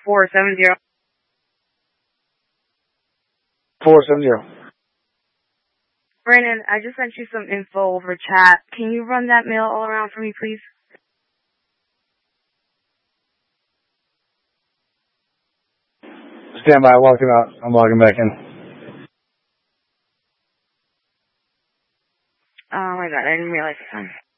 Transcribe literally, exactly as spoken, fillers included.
four seven zero. four seven zero. Brandon, I just sent you some info over chat. Can you run that mail all around for me, please? Stand by. I walked him out. I'm logging back in. Oh my god, I didn't realize the time.